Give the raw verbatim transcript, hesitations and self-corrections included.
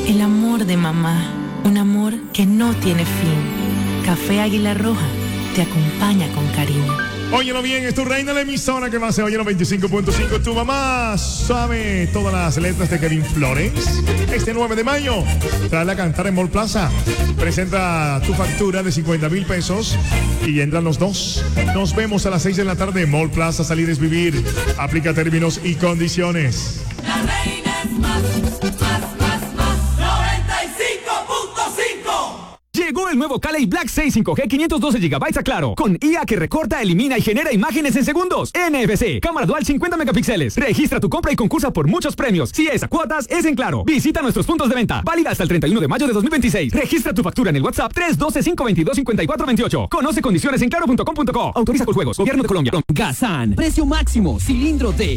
El amor de mamá, un amor que no tiene fin. Café Águila Roja te acompaña con cariño. Óyelo bien, es tu reina la emisora que más se oye en los veinticinco punto cinco. Tu mamá sabe todas las letras de Kevin Flores. Este nueve de mayo, tráela a cantar en Mall Plaza. Presenta tu factura de cincuenta mil pesos y entran los dos. Nos vemos a las seis de la tarde en Mall Plaza. Salir es vivir. Aplica términos y condiciones. La reina es más, más, más, más. noventa y cinco punto cinco. Llegó el nuevo Cali Black seis cinco G quinientos doce gigabytes a Claro, con I A que recorta, elimina y genera imágenes en segundos. N F C, cámara dual cincuenta megapíxeles. Registra tu compra y concursa por muchos premios. Si es a cuotas, es en Claro. Visita nuestros puntos de venta. Válida hasta el treinta y uno de mayo de dos mil veintiséis. Registra tu factura en el WhatsApp tres uno dos, cinco dos dos, cinco cuatro dos ocho. Conoce condiciones en claro punto com punto co. Autoriza con juegos. Gobierno de Colombia. Gazán. Precio máximo. Cilindro D.